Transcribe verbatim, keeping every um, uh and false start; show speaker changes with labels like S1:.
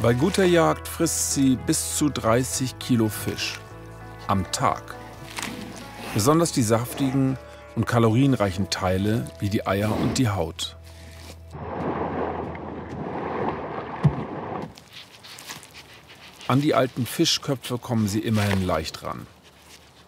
S1: Bei guter Jagd frisst sie bis zu dreißig Kilo Fisch am Tag. Besonders die saftigen und kalorienreichen Teile wie die Eier und die Haut. An die alten Fischköpfe kommen sie immerhin leicht ran.